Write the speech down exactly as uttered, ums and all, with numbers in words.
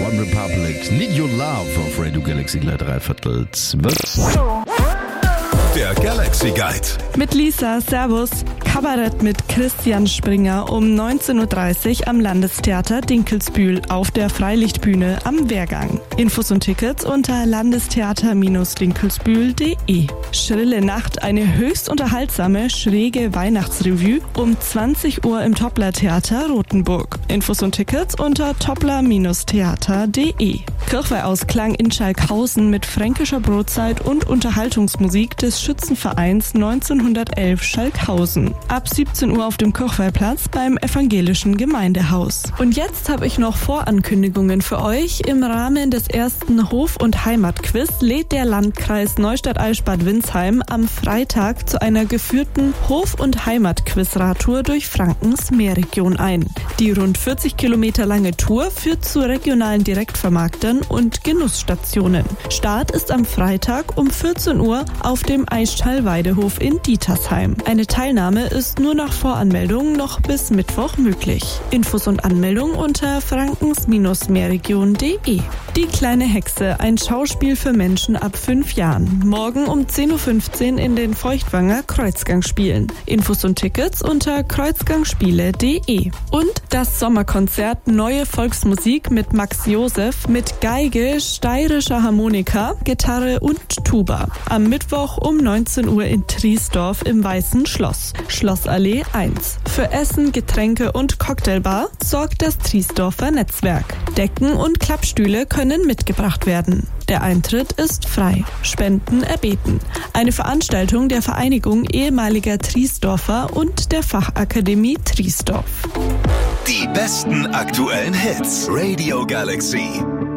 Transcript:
One Republic. Need Your Love auf Radio Galaxy gleich dreiviertel zwölf. Der Galaxy Guide. Mit Lisa, Servus. Kabarett mit Christian Springer um neunzehn Uhr dreißig am Landestheater Dinkelsbühl auf der Freilichtbühne am Wehrgang. Infos und Tickets unter landestheater Dinkelsbühl punkt de. Schrille Nacht, eine höchst unterhaltsame, schräge Weihnachtsrevue um zwanzig Uhr im Toppler Theater Rothenburg. Infos und Tickets unter toppler Theater punkt de. Kirchweihausklang in Schalkhausen mit fränkischer Brotzeit und Unterhaltungsmusik des Schützenvereins neunzehnhundertelf Schalkhausen. Ab siebzehn Uhr auf dem Kirchweihplatz beim Evangelischen Gemeindehaus. Und jetzt habe ich noch Vorankündigungen für euch. Im Rahmen des ersten Hof- und Heimatquiz lädt der Landkreis Neustadt-Eichstätt Winsheim am Freitag zu einer geführten Hof- und Heimatquiz-Radtour durch Frankens Meerregion ein. Die rund vierzig Kilometer lange Tour führt zu regionalen Direktvermarktern und Genussstationen. Start ist am Freitag um vierzehn Uhr auf dem Eichtal-Weidehof in Dietersheim. Eine Teilnahme ist nur nach Voranmeldung noch bis Mittwoch möglich. Infos und Anmeldung unter frankens Meerregion punkt de. Die kleine Hexe, ein Schauspiel für Menschen ab fünf Jahren. Morgen um zehn Uhr fünfzehn in den Feuchtwanger Kreuzgangspielen. Infos und Tickets unter kreuzgangspiele punkt de. Und das Sommerkonzert Neue Volksmusik mit Max Josef mit Geige, steirischer Harmonika, Gitarre und Tuba. Am Mittwoch um neunzehn Uhr in Triesdorf im Weißen Schloss. Schlossallee eins. Für Essen, Getränke und Cocktailbar sorgt das Triesdorfer Netzwerk. Decken und Klappstühle können mitgebracht werden. Der Eintritt ist frei. Spenden erbeten. Eine Veranstaltung der Vereinigung ehemaliger Triesdorfer und der Fachakademie Triesdorf. Die besten aktuellen Hits. Radio Galaxy.